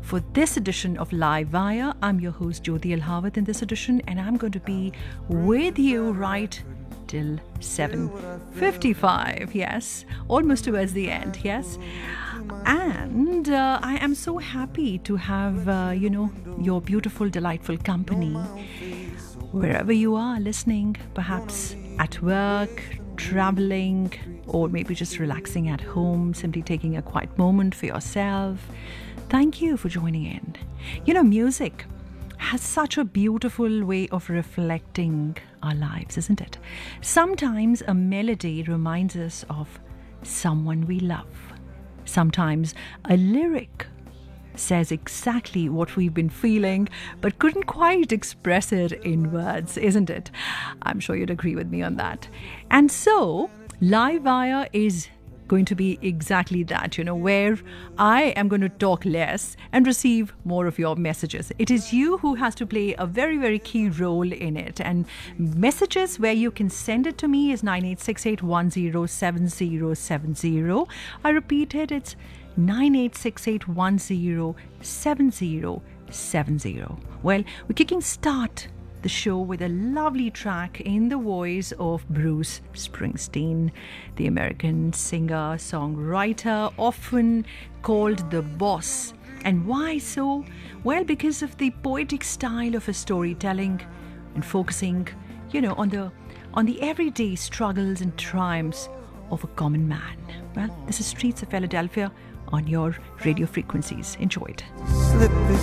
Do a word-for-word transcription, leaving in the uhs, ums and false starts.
for this edition of Live Wire. I'm your host Jyoti Alhawat in this edition, and I'm going to be with you right till seven fifty-five. Yes, almost towards the end. Yes. And uh, I am so happy to have, uh, you know, your beautiful, delightful company wherever you are listening, perhaps at work, traveling, or maybe just relaxing at home, simply taking a quiet moment for yourself. Thank you for joining in. You know, music has such a beautiful way of reflecting our lives, isn't it? Sometimes a melody reminds us of someone we love. Sometimes a lyric says exactly what we've been feeling but couldn't quite express it in words, isn't it? I'm sure you'd agree with me on that. And so, Live Wire is going to be exactly that, you know, where I am going to talk less and receive more of your messages. It is you who has to play a very, very key role in it. And messages where you can send it to me is nine eight six eight one zero seven zero seven zero. I repeat it, it's nine eight six eight one zero seven zero seven zero. Well, we're kicking start the show with a lovely track in the voice of Bruce Springsteen, the American singer, songwriter, often called the boss. And why so? Well, because of the poetic style of his storytelling and focusing, you know, on the on the everyday struggles and triumphs of a common man. Well, this is Streets of Philadelphia on your radio frequencies. Enjoy it.